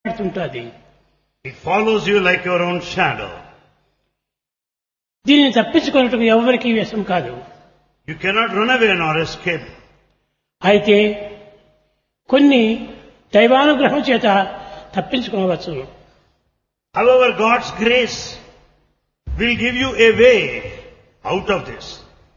ఉంటుంది. It follows you like your own shadow. దీనిని తప్పించుకున్నట్టుకు ఎవరికి వ్యసం కాదు. You cannot run away nor escape. అయితే కొన్ని దైవానుగ్రహం చేత తప్పించుకోవచ్చు. However, God's grace will give you a way out of this.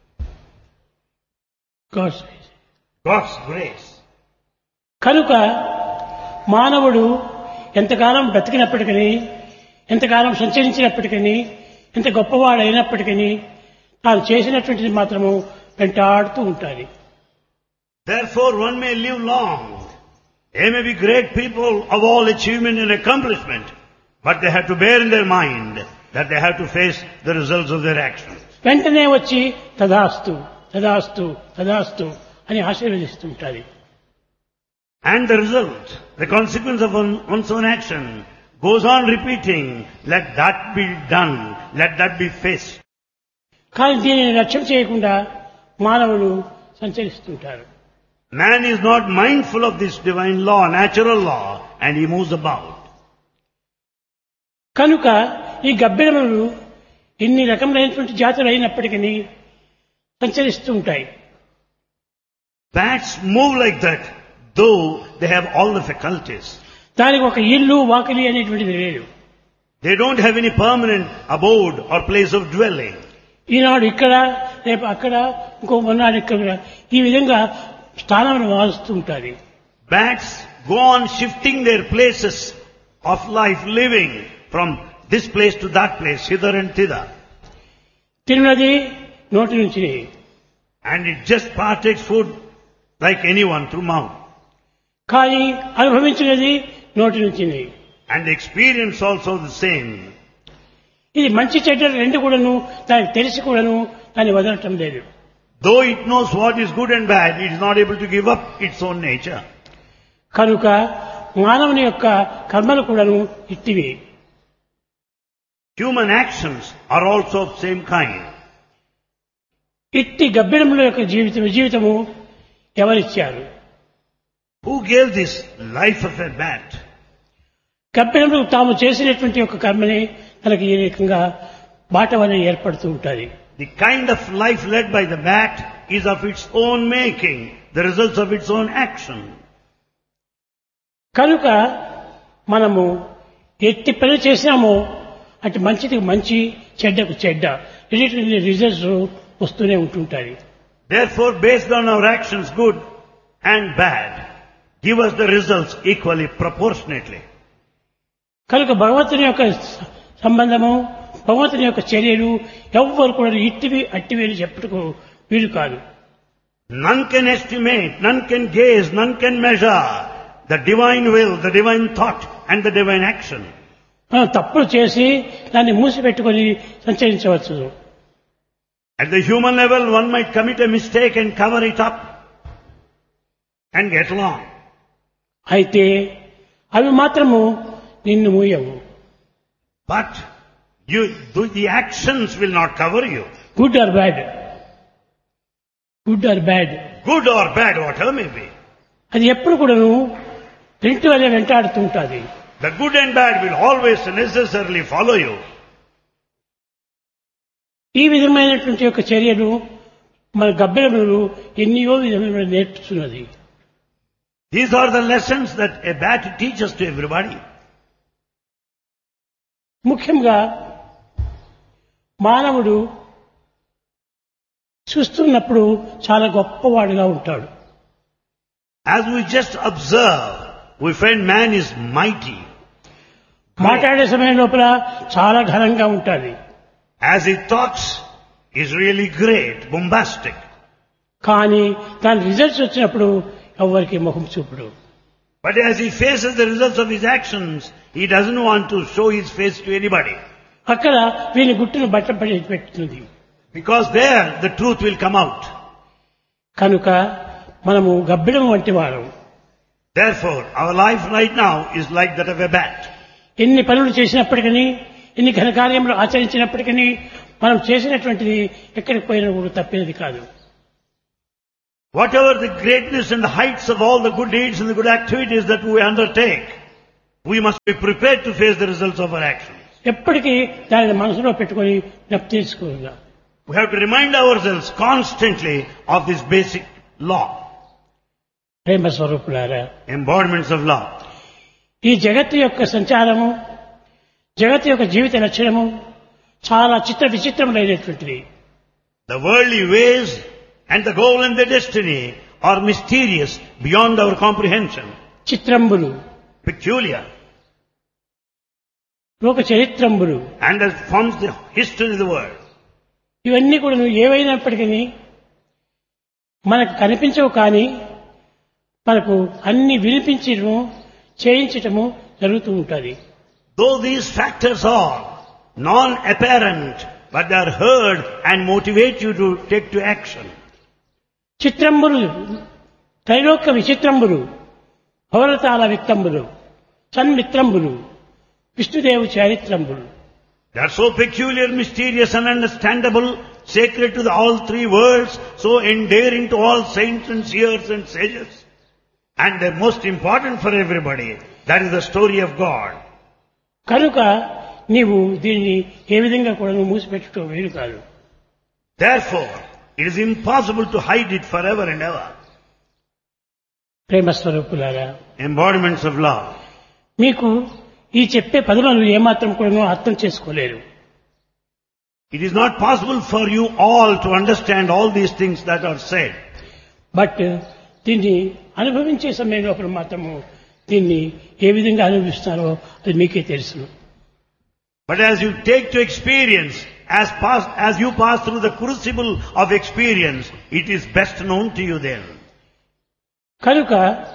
God's grace. కనుక మానవుడు ఎంతకాలం బ్రతికినప్పటికీ, ఎంతకాలం సంచరించినప్పటికీ, ఎంత గొప్పవాడైనప్పటికీ తాను చేసినటువంటిది మాత్రము వెంటాడుతూ ఉంటాడు. Therefore, one may live long. They may be great people of all achievement and accomplishment, but they have to bear in their mind that they have to face the results of their actions. వెంటనే వచ్చి తదాస్తు తదాస్తు తదాస్తు అని ఆశీర్వదిస్తుంటారు. And the result, the consequence of one's own action goes on repeating, let that be done, let that be faced. కానీ దీనిని లక్ష్యం చేయకుండా మానవుడు సంచరిస్తుంటారు. Man is not mindful of this divine law, natural law, and he moves about. కనుక ఈ గబ్బిలములు ఇన్ని రకములైనటువంటి జాతులు అయినప్పటికీ సంచరిస్తూ ఉంటాయి. Bats move like that, though they have all the faculties. దానికి ఒక ఇల్లు వాకిలి అనేటువంటిది లేదు. They don't have any permanent abode or place of dwelling. ఈనాడు ఇక్కడ, రేపు అక్కడ, ఇంకో మొన్నాడు ఇక్కడ, ఈ విధంగా స్థానాలను మారుస్తూ ఉంటారు. Bats go on shifting their places of life, living from this place to that place, hither and thither. తిన్నది నోటి నుంచి, And it just partakes food like anyone through mouth. కానీ అనుభవించినది నోటి నుంచి. And the experience also the same. ఇది మంచి చెడ్డ రెండు కూడాను దానికి తెలిసి కూడాను దాన్ని వదలటం లేదు. Though it knows what is good and bad, it is not able to give up its own nature. కనుక మానవుని యొక్క కర్మలు కూడాను ఇట్టివి. Human actions are also of same kind. ఇట్టి గబ్బిలముల యొక్క జీవితము ఎవరిచ్చారు? Who gave this life of a bat? గబ్బిలములు తాము చేసినటువంటి యొక్క కర్మని తనకి ఈ రకంగా బాట వలె ఏర్పడుతూ ఉంటుంది. The kind of life led by the bat is of its own making, the results of its own action. కనుక మనము ఎట్టి పని చేసినామో అటు మంచిది మంచి, చెడ్డకు చెడ్డ, రిజల్ట్స్ వస్తూనే ఉంటుంటాయి. Therefore, based on our actions, good and bad, give us the results equally, proportionately. కనుక భగవంతుని యొక్క సంబంధము, భగవంతుని యొక్క చర్యలు ఎవ్వరు కూడా ఇట్టివి అట్టివి అని చెప్పుటకు వీలు కాదు. None can estimate, none can gaze, none can measure the divine will, the divine thought and the divine action. మనం తప్పులు చేసి దాన్ని మూసిపెట్టుకొని సంచరించవచ్చు. At the human level, one might commit a mistake and cover it up and get along. అయితే అవి మాత్రము నిన్ను మూయవు. But the actions will not cover you. Good or bad, good or bad, Good or bad, whatever may be. అది ఎప్పుడు కూడాను రెంటి వల్ల వెంటాడుతూ ఉంటుంది. The good and bad will always necessarily follow you. ఈ విధమైనటువంటి యొక్క చర్యలు మన గబ్బిలములు ఎన్నో విధమైన నేర్పుతున్నది. These are the lessons that a bat teaches to everybody. ముఖ్యంగా మానవుడు చూస్తున్నప్పుడు చాలా గొప్పవాడుగా ఉంటాడు. As we just observe, we find man is mighty. మాట్లాడే సమయం లోపల చాలా ఘనంగా ఉంటుంది. As he talks, is really great, bombastic. కానీ దాని రిజల్ట్స్ వచ్చినప్పుడు ఎవరికి ముఖం చూపుడు. But as he faces the results of his actions, he doesn't want to show his face to anybody. అక్కడ వీని గుట్టును బట్టపడి పెట్టుతుంది. Because there the truth will come out. కనుక మనము గబ్బిలం వంటి వారం. Therefore, our life right now is like that of a bat. ఎన్ని పనులు చేసినప్పటికీ, ఎన్ని ఘనకార్యములు ఆచరించినప్పటికీ మనం చేసినటువంటిది ఎక్కడికి పోయినా కూడా తప్పేది కాదు. Whatever the greatness and the heights of all the good deeds and the good activities that we undertake, We must be prepared to face the results of our actions. ఎప్పటికీ దానిని మనసులో పెట్టుకొని జ్ఞప్తి చేసుకోగా We have to remind ourselves constantly of this basic law, ప్రేమ స్వరూపులారా, embodiments of law. ఈ జగత్తు యొక్క సంచారము, జగత్తు యొక్క జీవిత లక్షణము చాలా చిత్ర విచిత్రములైనటువంటిది. The worldly ways and the goal and the destiny are mysterious beyond our comprehension, చిత్రంబులు, peculiar, లోక చరిత్రంబులు, and that forms the history of the world. ఇవన్నీ కూడా ఏవైనప్పటికీ మనకు కనిపించవు, కానీ మనకు అన్ని వినిపించడము చేయించటము జరుగుతూ ఉంటుంది. Though these factors are non-apparent, but they are heard and motivate you to take to action. చిత్రంబులు, Trailokya విచిత్రంబులు, భవరతాల విత్తంబులు, సన్మిత్రంబులు, విష్ణుదేవు చారిత్రంబులు. They are so peculiar, mysterious and understandable, sacred to all three worlds, so endearing to all saints and seers and sages. And they're most important for everybody. That is the story of God. కనుక నీవు దీన్ని ఏ విధంగా కూడా మూసిపెట్టడం వీలు కాదు. Therefore, it is impossible to hide it forever and ever. ప్రేమ స్వరూపులారా, Embodiments of love. మీకు ఈ చెప్పే పదములు ఏమాత్రం కూడా అర్థం చేసుకోలేరు. It is not possible for you all to understand all these things that are said. But దీన్ని అనుభవించే సమయం లోపల మాత్రము దీన్ని ఏ విధంగా అనుభవిస్తారో అది మీకే తెలుసు. But as you take to experience, as you pass through the crucible of experience, it is best known to you then. కనుక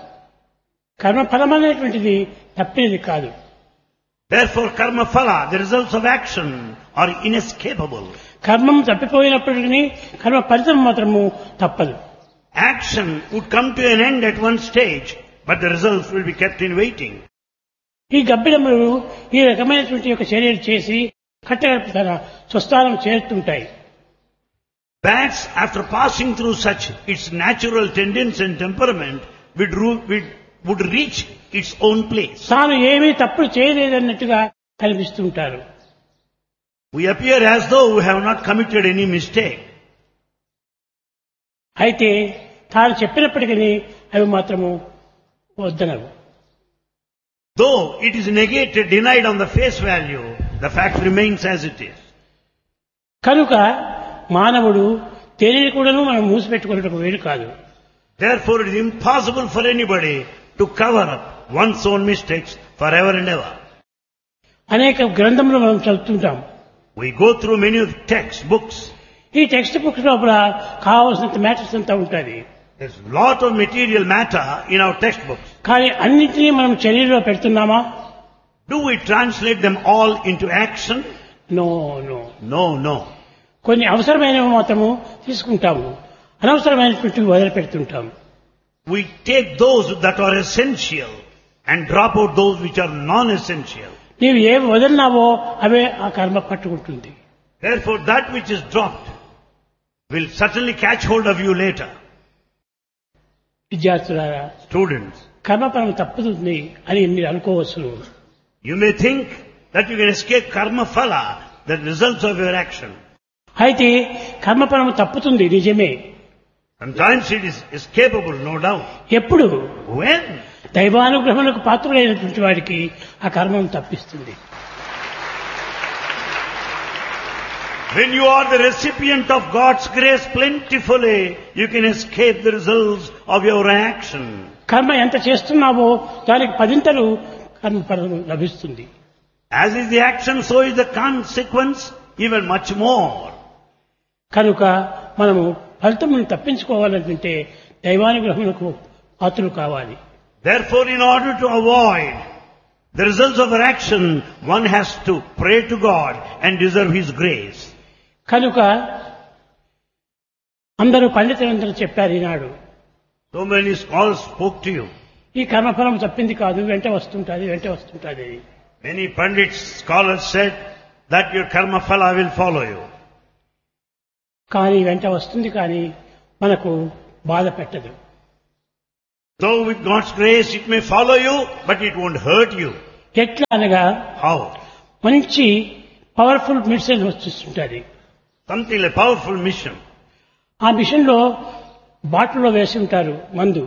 కర్మఫలం అనేటువంటిది తప్పేది కాదు. Therefore, karma phala, the results of action, are inescapable. కర్మం తప్పిపోయినప్పటికీ కర్మ ఫలితం మాత్రము తప్పదు. Action would come to an end at one stage, but the results will be kept in waiting. ఈ గబ్బిడములు ఈ రకమైనటువంటి యొక్క చర్యలు చేసి కట్టగడప తన స్వస్థానం చేరుతుంటాయి. Bats, after passing through such its natural tendency and temperament, would reach its own place. తాను ఏమీ తప్పులు చేయలేదన్నట్టుగా కనిపిస్తుంటారు. We appear as though we have not committed any mistake. అయితే తాను చెప్పినప్పటికీ అవి మాత్రము వద్దనవు. Though it is negated, denied on the face value, the fact remains as it is. కనుక మానవుడు తెలియని కూడాను మనం మూసిపెట్టుకున్నట్టు వేరు కాదు. Therefore, it is impossible for anybody to cover up one's own mistakes forever and ever. అనేక గ్రంథములు మనం చదువుతుంటాం. We go through many of textbooks. ఈ టెక్స్ట్ బుక్స్ లోపల కావాల్సినంత మ్యాటర్స్ అంతా ఉంటుంది. There's a lot of material matter in our textbooks. కానీ అన్నింటినీ మనం చర్యలో పెడుతున్నామా? Do we translate them all into action? No no. No. కొన్ని అవసరమైనవి మాత్రము తీసుకుంటాము, అనవసరమైనటువంటివి వదిలిపెడుతుంటాము. We take those that are essential and drop out those which are non-essential. నీవు ఏవి వదిలినావో అవే ఆ కర్మ పట్టుకుంటుంది. Therefore, that which is dropped will certainly catch hold of you later. విద్యార్థులారా, Students, కర్మఫలం తప్పుతుంది అని మీరు అనుకోవచ్చు. you may think that you can escape karma phala, the results of your action. అయితే కర్మఫలం తప్పుతుంది నిజమే. Sometimes it is escapable, no doubt. ఎప్పుడు? When? దైవానుగ్రహములకు పాత్రులైనటువంటి వాడికి ఆ కర్మం తప్పిస్తుంది. When you are the recipient of God's grace plentifully, you can escape the results of your action. కర్మ ఎంత చేస్తున్నావో దానికి పదింతలు కర్మఫలం లభిస్తుంది. As is the action, so is the consequence, even much more. కనుక మనము ఫలితమును తప్పించుకోవాలంటే దైవానుగ్రహములకు పాత్రులు కావాలి. Therefore, in order to avoid the results of our action, one has to pray to God and deserve His grace. కనుక అందరూ పండితులందరూ చెప్పారు ఈనాడు. So many scholars spoke to you. ఈ కర్మఫలం తప్పింది కాదు, వెంట వస్తుంటుంది. Many pandits, scholars said that your karma phala will follow you. కానీ వెంట వస్తుంది, కానీ మనకు బాధ పెట్టదు. So with God's grace it may follow you, but it won't hurt you. ఎట్లా అనగా How? మంచి పవర్ఫుల్ మెడిసిన్ వస్తుంటుంది. Something like powerful mission. ఆ మిషన్ లో బాటిల్లో వేసి ఉంటారు మందు.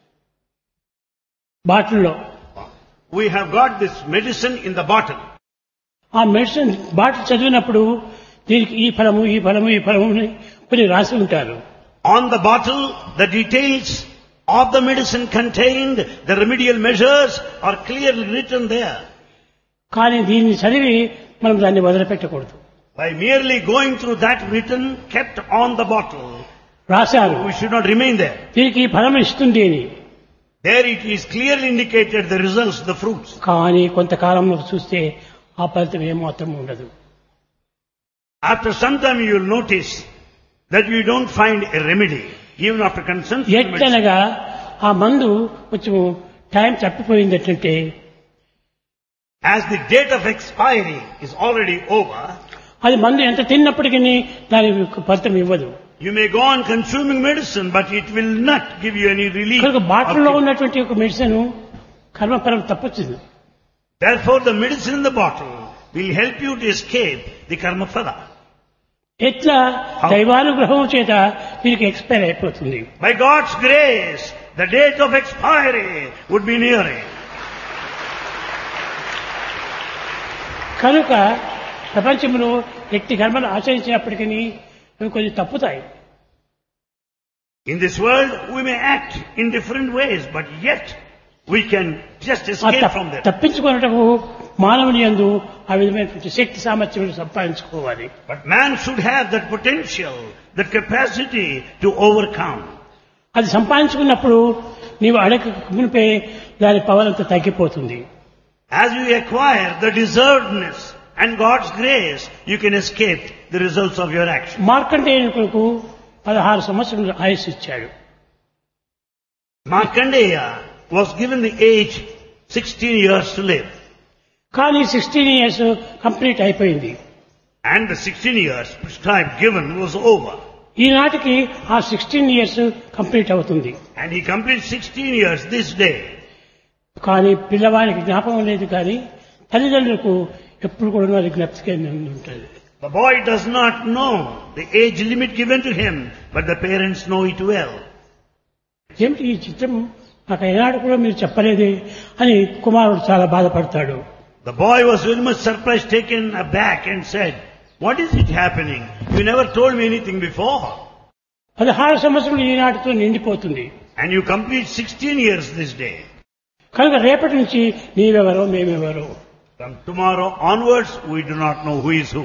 బాటిల్లో We have got this medicine in the bottle. ఆ మెడిసిన్ బాటిల్ చదివినప్పుడు దీనికి ఈ ఫలము ఈ ఫలము ఈ ఫలము అని కొన్ని రాసి ఉంటారు. On the bottle, the details of the medicine contained, the remedial measures are clearly written there. కానీ దీన్ని చదివి మనం దాన్ని వదిలిపెట్టకూడదు. By merely going through that written, kept on the bottle, రాశారు we should not remain there. దీనికి ఈ ఫలం ఇస్తుంది అని. There it is clearly indicated the results, the fruits. కానీ కొంతకాలంలో చూస్తే ఆ ఫలితం ఏమాత్రం ఉండదు. After some time you will notice that you don't find a remedy, even after consumption of medicine. ఎట్లనగా ఆ మందు కొంచెం time తప్పిపోయిందంటే As the date of expiry is already over, అది మందు ఎంత తిన్నప్పటికీ దాని ఫలితం ఇవ్వదు. you may go on consuming medicine, but it will not give you any relief. కనుక బాటిల్లో ఉన్నటువంటి ఒక మెడిసిన్ కర్మఫలం తప్పొచ్చింది. Therefore, the medicine in the bottle will help you to escape the karma phala. ఎట్లా దైవానుగ్రహం చేత వీరికి ఎక్స్పైర్ అయిపోతుంది. By God's grace, the date of expiry would be nearing. కనుక ప్రపంచంలో ఎట్టి కర్మలు ఆచరించినప్పటికీ అవి కొన్ని తప్పుతాయి. In this world, we may act in different ways, but yet we can just escape from them. తప్పించుకున్నటకు మానవుని యందు ఆ విధమైనటువంటి శక్తి సామర్థ్యం సంపాదించుకోవాలి. But man should have that potential, that capacity to overcome. అది సంపాదించుకున్నప్పుడు నీవు అడగ మునిపే దాని పవర్ అంతా తగ్గిపోతుంది. As you acquire the deservedness and God's grace, you can escape the results of your action. మార్కండేయునికి 16 సంవత్సరాలు ఆయుష్ ఇచ్చాడు. Markandeya was given the age 16 years to live. కానీ 16 ఇయర్స్ కంప్లీట్ అయిపోయింది. And the 16 years prescribed given was over. ఈనాటికి ఆ 16 years complete అవుతుంది. And he completed 16 years this day. కానీ పిల్లవానికి జ్ఞాపకం లేదు, కానీ తల్లిదండ్రులకు ఎప్పుడు కూడా అది జ్ఞప్తిగా ఉంటుంది. The boy does not know the age limit given to him, but the parents know it well. ఏమిటి ఈ చిత్రం నాకు ఏనాడు కూడా మీరు చెప్పలేదే అని కుమారుడు చాలా బాధపడతాడు. The boy was very much surprised, taken aback and said, "What is it happening? You never told me anything before." 16 సంవత్సరాలు ఈనాటితో నిండిపోతుంది. And you complete 16 years this day. కనుక రేపటి నుంచి నీవెవరో మేమెవరో. From tomorrow onwards, we do not know who is who.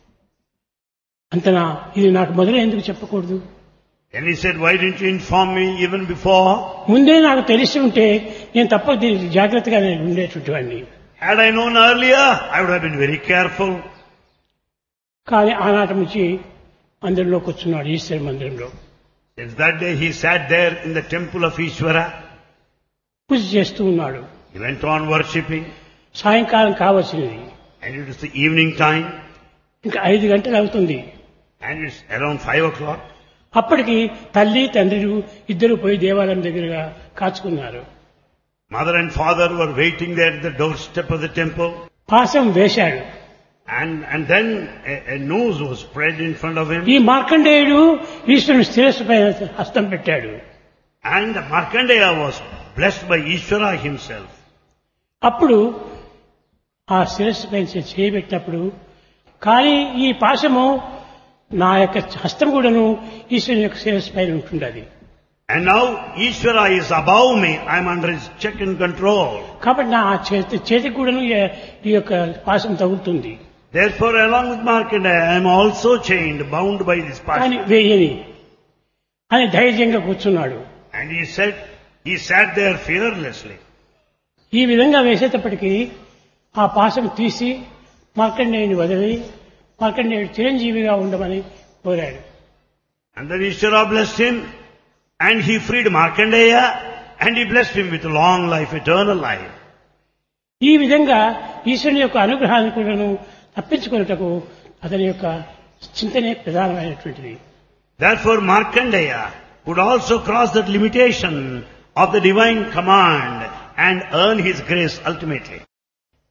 అంతనా ఇది నాకు మొదలే ఎందుకు చెప్పకూడదు? And he said, "Why didn't you inform me even before?" ముందే నాకు తెలిసి ఉంటే నేను తప్పక దీనికి జాగ్రత్తగా నేను ఉండేటువంటి వాడిని. Had I known earlier, I would have been very careful. కానీ ఆనాటి నుంచి మందిరంలోకి వచ్చున్నాడు, ఈశ్వర మందిరంలో. Since that day he sat there in the temple of Ishvara. పూజ చేస్తూ ఉన్నాడు. He went on worshipping. సాయంకాలం కావలసినది. And it was the evening time. ఇంకా 5 గంటలు అవుతుంది. And it's around 5 o'clock. అప్పటికి తల్లి తండ్రులు ఇద్దరు పోయి దేవాలయం దగ్గరగా కాచుకున్నారు. Mother and father were waiting there at the doorstep of the temple. పాశం వేశాడు. And then a noose was spread in front of him. ఈ మార్కండేయుడు ఈశ్వరుని శిరస్సు పైన హస్తం పెట్టాడు. And Markandeya was blessed by Ishvara himself. అప్పుడు ఆ శిరస్సు పైన చేయబెట్టినప్పుడు, కానీ ఈ పాశము నా యొక్క హస్తం కూడాను ఈశ్వరుని యొక్క శిరస్సు పైన ఉంటుండది. And now Ishvara is above me. I am under his check and control. కాబట్టి నా చేతికి కూడాను ఈ యొక్క పాశం తగులుతుంది. Therefore, along with Markandeya, I am also chained, bound by this కానీ passion. వేయని అని ధైర్యంగా కూర్చున్నాడు. And he sat there fearlessly. ఈ విధంగా వేసేటప్పటికీ ఆ పాశం తీసి మార్కండేయుని వదిలి మార్కండేయుడు చిరంజీవిగా ఉండమని కోరాడు. And then Ishvara blessed him, and he freed Markandeya, and he blessed him with long life, eternal life. ఈ విధంగా ఈశ్వరుని యొక్క అనుగ్రహాన్ని కూడాను తప్పించుకున్నటకు అతని యొక్క చింతనే ప్రధానమైనటువంటిది. Therefore, Markandeya would also cross that limitation of the divine command and earn his grace ultimately.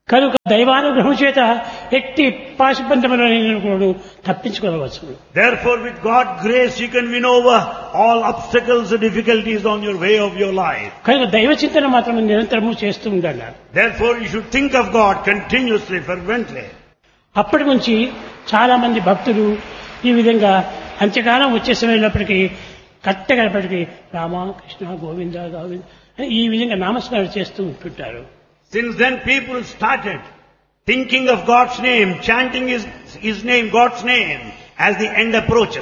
కనుక దైవానుగ్రహం చేత ఎట్టి పాశబంధములను తప్పించుకోవచ్చు. Therefore, with God's grace, you can win over all obstacles and difficulties on your way of your life. కనుక దైవ చింతన మాత్రం నిరంతరము చేస్తూ ఉండాలి. Therefore, you should think of God continuously, fervently. అప్పటి నుంచి చాలా మంది భక్తులు ఈ విధంగా అంత్యకాలం వచ్చే సమయంలోప్పటికీ కట్టగలప్పటికీ రామ కృష్ణ గోవింద గోవింద అని ఈ విధంగా నామస్మరణ చేస్తూ ఉంటుంటారు. Since then, people started thinking of God's name, chanting His name, God's name, as the end approaches.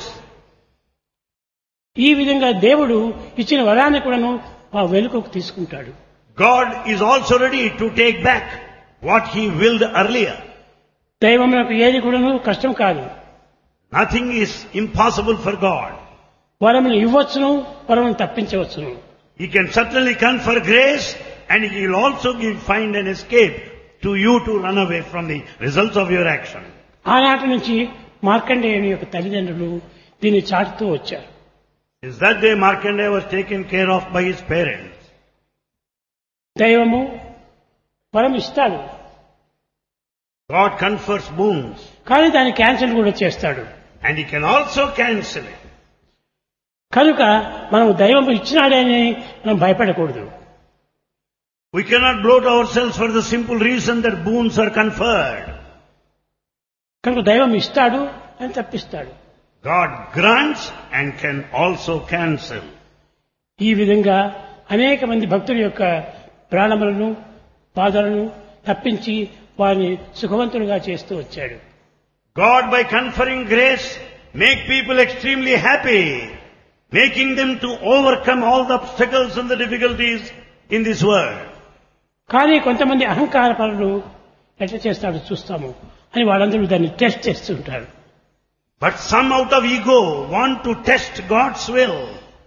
ఈ విధంగా దేవుడు ఇచ్చిన వరాన్ని కూడాను ఆ వెనుకకు తీసుకుంటాడు. God is also ready to take back what He willed earlier. దైవమునకు ఏది కూడాను కష్టం కాదు. Nothing is impossible for God. వరమును ఇవ్వచ్చును, వరమును తప్పించవచ్చును. He can certainly confer grace, and He will also find an escape to you to run away from the results of your action. ఆనాటి నుంచి మార్కండేయుని యొక్క తల్లిదండ్రులు దీన్ని చాటుతూ వచ్చారు. Since that day, Markandeya was taken care of by his parents. దైవము వరం ఇస్తాడు, God confers boons, కానీ దాన్ని క్యాన్సిల్ కూడా చేస్తాడు. and He can also cancel it. కనుక మనం దైవం ఇచ్చినాడే అని మనం భయపడకూడదు. We cannot bloat ourselves for the simple reason that boons are conferred. కనుక దైవం ఇస్తాడు అని తప్పిస్తాడు. God grants and can also cancel. ఈ విధంగా అనేక మంది భక్తుల యొక్క ప్రాణములను బాధలను తప్పించి వారిని సుఖవంతులుగా చేస్తూ వచ్చాడు. God, by conferring grace, make people extremely happy, making them to overcome all the obstacles and the difficulties in this world. కానీ కొంతమంది అహంకార పరులు ఎట్లా చేస్తాడో చూస్తాము అని వాళ్ళందరూ దాన్ని టెస్ట్ చేస్తుంటారు. But some out of ego want to test God's will.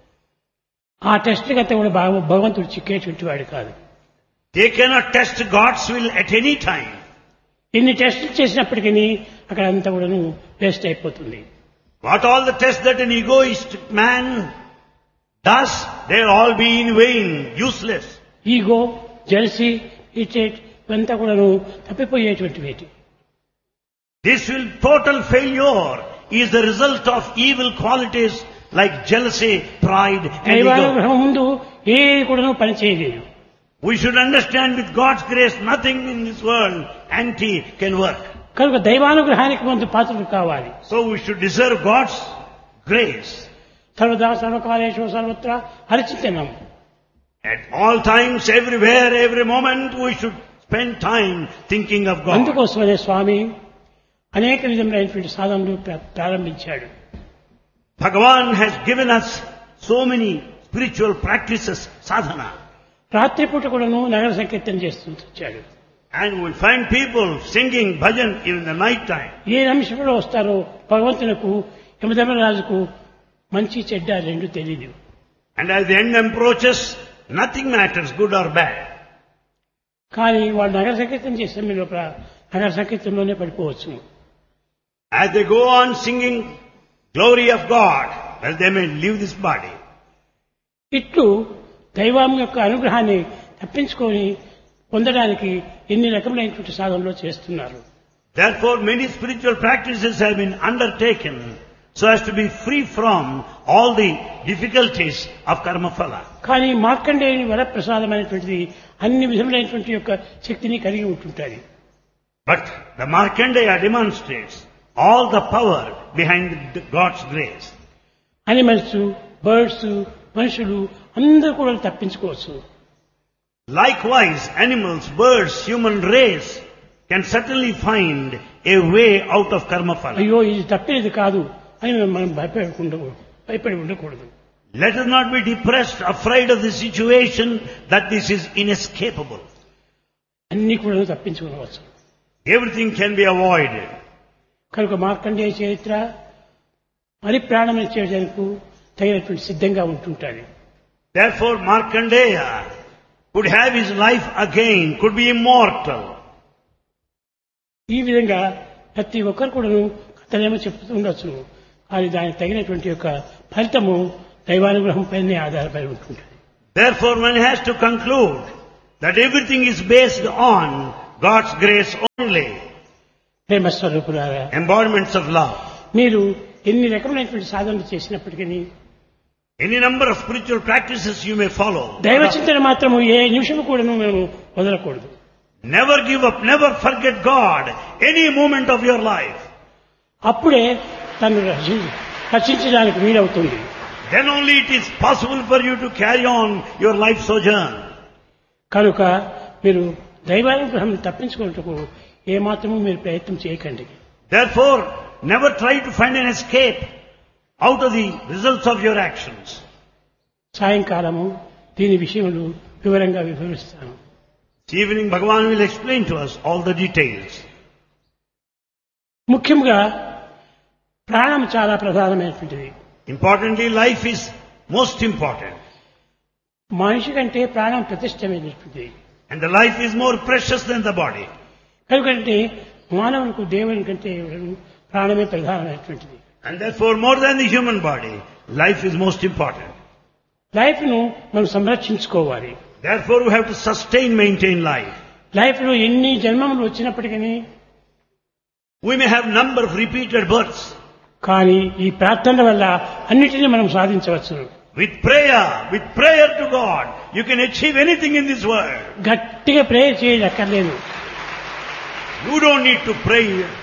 ఆ టెస్ట్కి అంతా కూడా భగవంతుడు చిక్కేటువంటి వాడు కాదు. They cannot test God's will at any time. ఇన్ని టెస్టులు చేసినప్పటికీ అక్కడ అంతా కూడా వేస్ట్ అయిపోతుంది. What all the tests that an egoistic man does, they'll all be in vain, useless. Ego, jealousy, irritate ఇవంతా కూడా తప్పిపోయేటువంటి వేటి. This will total failure is the result of evil qualities like jealousy, pride and ego. దైవానుగ్రహం ముందు ఏది కూడా పని చేయలేదు. We should understand with God's grace nothing in this world anti can work. కనుక దైవానుగ్రహానికి ముందు పాత్రలు కావాలి. So we should deserve God's grace. సర్వదా సర్వకాలేషు సర్వత్రా హరిచింతనం. At all times, everywhere, every moment, we should spend time thinking of God. అందుకోసమనే స్వామి అనేక విధములైనటువంటి సాధనలు ప్రారంభించాడు. Bhagavan has given us so many spiritual practices, sadhana. రాత్రిపూట కూడాను నగర సంకీర్తన చేస్తూ వచ్చాడు. And we'll find people singing bhajan even in the night time. ఏ నిమిషంలో వస్తారో భగవంతునకు యమధర్మరాజుకు మంచి చెడ్డ రెండు తెలియదు. And as the end approaches, nothing matters, good or bad. కానీ వాళ్ళు నగర సంకీర్తన చేసే లోపల నగర సంకీర్తనలోనే పడిపోవచ్చు. As they go on singing glory of God, well, they may leave this body. ఇట్లు దైవం యొక్క అనుగ్రహాన్ని తప్పించుకొని పొందడానికి ఎన్ని రకములైనటువంటి సాధనలు చేస్తున్నారు. Therefore, many spiritual practices have been undertaken so as to be free from all the difficulties of karma phala. కానీ మార్కండేయుని వరప్రసాదమైనటువంటిది అన్ని విధములైనటువంటి యొక్క శక్తిని కలిగి ఉంటుంటుంది. But the Markandeya demonstrates all the power behind God's grace. Animals, birds, మనుషులు అందరూ కూడా తప్పించుకోవచ్చు. Likewise, animals, birds, human race can certainly find a way out of karma phala. అయ్యో ఇది తప్పేది కాదు అని మనం భయపడి ఉండకూడదు. Let us not be depressed, afraid of the situation that this is inescapable. అన్ని కూడా తప్పించుకోవచ్చు. Everything can be avoided. కనుక మార్కండేయ చరిత్ర మరి ప్రాణం చేయడానికి తగినటువంటి సిద్ధంగా ఉంటుంటుంది. Therefore, Markandeya could have his life again, could be immortal. ఈ విధంగా ప్రతి ఒక్కరు కూడా కథలేమో చెప్తూ ఉండొచ్చు. కానీ దానికి తగినటువంటి యొక్క ఫలితము దైవానుగ్రహం పైనే ఆధారపడి ఉంటుంది. Therefore, one has to conclude that everything is based on God's grace only. ప్రేమ స్వరూపులారా, Embodiments of love. మీరు ఎన్ని రకమైనటువంటి సాధనలు చేసినప్పటికీ Any number of spiritual practices you may follow. దైవ చింతన మాత్రము ఏ నిమిషము కూడా మేము వదలకూడదు. Never give up, never forget God any moment of your life. అప్పుడే తను రక్షించడానికి వీలవుతుంది. Then only it is possible for you to carry on your life sojourn. కనుక మీరు దైవానుగ్రహం తప్పించుకున్నట్టుకు ఏమాత్రము మీరు ప్రయత్నం చేయకండి. Therefore, never try to find an escape out of the results of your actions. సాయంకాలము దీని విషయములు వివరంగా వివరిస్తాను. This evening Bhagavan will explain to us all the details. ముఖ్యంగా ప్రాణం చాలా ప్రధానమైనటువంటిది. Importantly, life is most important. మనిషి కంటే ప్రాణం ప్రతిష్టమైనటువంటిది. And the life is more precious than the body. కనుకంటే మానవునికి దేవుని కంటే ప్రాణమే ప్రధానమైనటువంటిది. And therefore, more than the human body, life is most important. Life ను మనం సంరక్షించుకోవాలి. Therefore, we have to sustain, maintain life. Life లో ఎన్ని జన్మములు వచ్చినప్పటికీ We may have number of repeated births. కానీ ఈ ప్రార్థన వల్ల అన్నిటినీ మనం సాధించవచ్చు. With prayer to God, you can achieve anything in this world. గట్టిగా ప్రేయర్ చేయక్కర్లేదు. You don't need to pray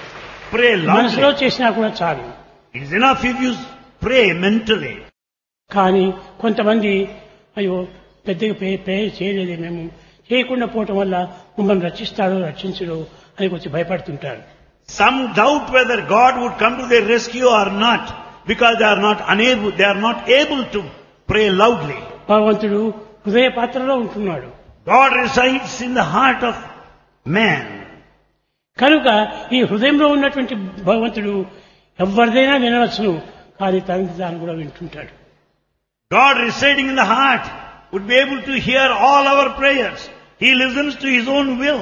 మనసులో loudly. చేసినా కూడా చాలు. It is enough if you pray mentally. కానీ కొంతమంది అయ్యో పెద్దగా ప్రేయర్ చేయలేదే, మేము చేయకుండా పోవటం వల్ల మమ్మల్ని రక్షిస్తాడో రక్షించడో అని కొంచెం భయపడుతుంటారు. Some doubt whether God would come to their rescue or not, because they are not able to pray loudly. భగవంతుడు హృదయ పాత్రలో ఉంటున్నాడు. God resides in the heart of man. కనుక ఈ హృదయంలో ఉన్నటువంటి భగవంతుడు ఎవరిదైనా వినవచ్చును, కానీ తనది తాను కూడా వింటుంటాడు. God residing in the heart would be able to hear all our prayers. He listens to His own will.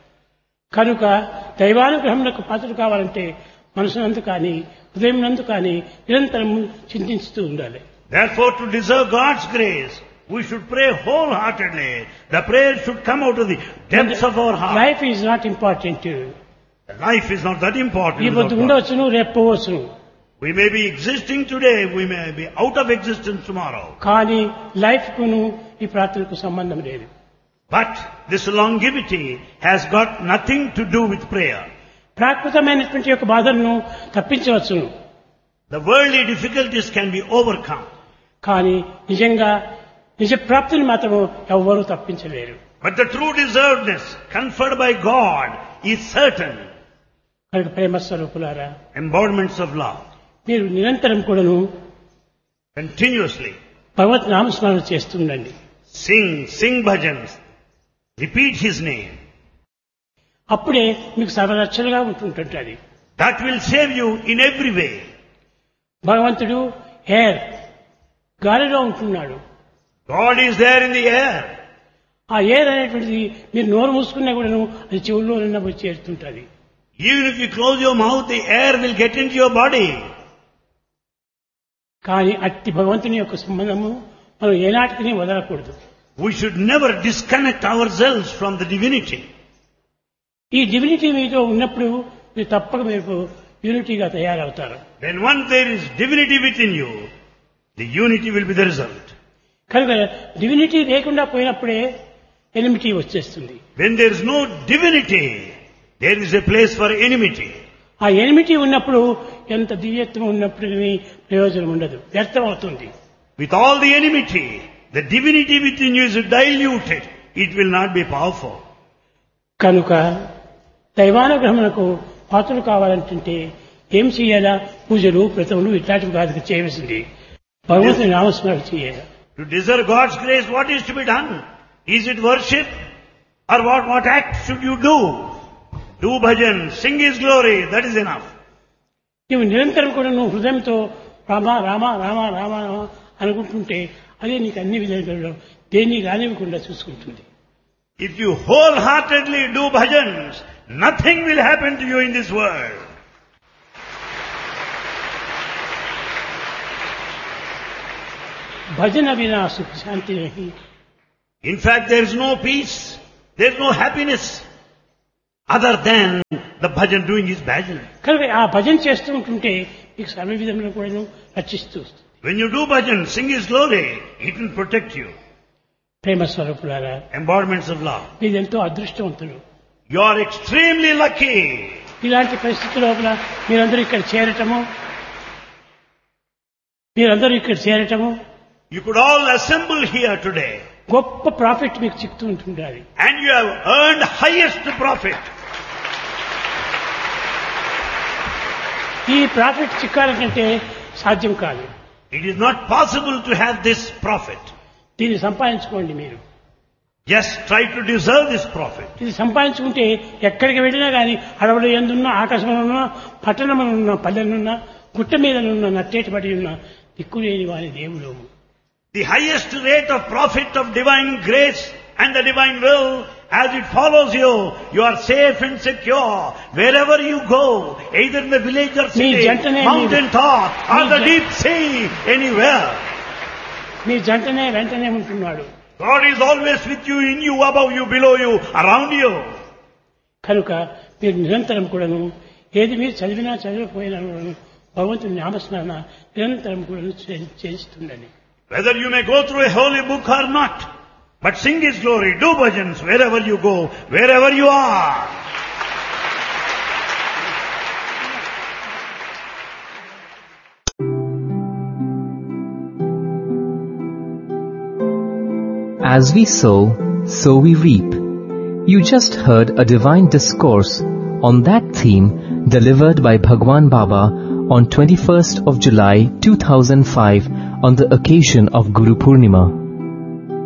కనుక దైవానుగ్రహంకు పాత్రలు కావాలంటే మనసునందు కానీ హృదయం నందు కానీ నిరంతరం చింతిస్తూ ఉండాలి. Therefore, to deserve God's grace, we should pray wholeheartedly. The prayer should come out of the depths of our heart. Life is not important. Life is not that important. ఈ పొద్దు ఉండవచ్చును, రేపు పోవచ్చును. We may be existing today, we may be out of existence tomorrow. కానీ life కును ఈ ప్రార్థనకు సంబంధం లేదు. But this longevity has got nothing to do with prayer. ప్రాకృతమైనటువంటి యొక్క బాధలను తప్పించవచ్చును, The worldly difficulties can be overcome. కానీ నిజంగా నిజ ప్రాప్తిని మాత్రం ఎవ్వరూ తప్పించలేరు. But the true deservedness conferred by God is certain. కనుక ప్రేమ స్వరూపులారా, Embodiments of love. మీరు నిరంతరం కూడాను Continuously భగవత్ నామస్మరణ చేస్తుండండి. sing bhajans. Repeat His name. అప్పుడే మీకు సర్వరక్షణగా ఉంటుంటుంది. That will save you in every way. భగవంతుడు ఎయిర్ గాలిలో ఉంటున్నాడు. God is there in the air. ఆ ఎయిర్ అనేటువంటిది మీరు నోరు మూసుకున్నా కూడాను అది చెవుల్లో నిన్న పోయి చేరుతుంటుంది. Even if you close your mouth, the air will get into your body. కానీ అట్టి భగవంతుని యొక్క సంబంధము మనం ఏనాటికి వదలకూడదు. We should never disconnect ourselves from the divinity. ఈ డివినిటీ మీతో ఉన్నప్పుడు మీరు తప్పక మీరు యూనిటీగా తయారవుతారు. Then once there is divinity within you, the unity will be the result. కనుక డివినిటీ లేకుండా పోయినప్పుడే ఎనిమిటీ వచ్చేస్తుంది. When there is no divinity, there is a place for enmity. ఆ ఎనిమిటీ ఉన్నప్పుడు ఎంత దివ్యత్వం ఉన్నప్పటికీ ప్రయోజనం ఉండదు, వ్యర్థం అవుతుంది. With all the enmity, the divinity within you is diluted. It will not be powerful. కనుక దైవానుగ్రహమునకు పాత్రలు కావాలంటే ఏం చేయాలా? పూజలు, వ్రతములు ఇట్లాంటివి కాదు చేయవలసింది. భగవంతుని నామస్మరణ చేయాలి. To deserve God's grace, what is to be done? Is it worship? Or what act should you do? Do bhajan, sing His glory, that is enough. నీవు నిరంతరం కూడా నువ్వు హృదయంతో రామ రామ రామ రామ అనుకుంటుంటే అదే నీకు అన్ని విధాలుగా దేన్ని కానివ్వకుండా చూసుకుంటుంది. If you wholeheartedly do bhajans, nothing will happen to you in this world. భజన వినా సుఖ శాంతి నహి. In fact, there is no peace, there is no happiness other than the bhajan, doing his bhajan. కనుక ఆ భజన చేస్తూ ఉంటుంటే మీకు సర్వ విధంగా కూడా రక్షిస్తూ వస్తుంది. When you do bhajan, sing his glory, it will protect you. ప్రేమ స్వరూపులారా, Embodiments of love. మీరెంతో అదృష్టవంతులు. You are extremely lucky. ఇలాంటి పరిస్థితి లోపల మీరందరూ ఇక్కడ చేరటము You could all assemble here today. గొప్ప ప్రాఫిట్ మీకు చిక్తూ ఉంటుండాలి. And you have earned highest profit. ఈ ప్రాఫిట్ చిక్కాలంటే సాధ్యం కాదు. It is not possible to have this profit. దీన్ని సంపాదించుకోండి మీరు. Just try to deserve this profit. ఇది సంపాదించుకుంటే ఎక్కడికి వెళ్ళినా కానీ అడవులు ఎందున్నా, ఆకాశంలో ఉన్నా, పట్టణంలో పల్లెలున్నా, గుట్ట మీదనున్న నట్టేటిబడి ఉన్న దిక్కులేని వారి దేవుడు. The highest rate of profit of divine grace and the divine will, as it follows you, you are safe and secure wherever you go, either in the village or city, mountain top or the deep sea, anywhere. మీ జంటనే వెంటనే ఉంటున్నాడు. God is always with you, in you, above you, below you, around you. కనుక మీరు నిరంతరం కూడాను ఏది మీరు చదివిపోయినా కూడాను భగవంతుని నామస్మరణ నిరంతరం కూడా చేస్తుండండి. Whether you may go through a holy book or not, but sing his glory, do bhajans wherever you go, wherever you are. As we sow, so we reap. You just heard a divine discourse on that theme delivered by Bhagwan Baba on 21st of July 2005 on the occasion of Guru Purnima.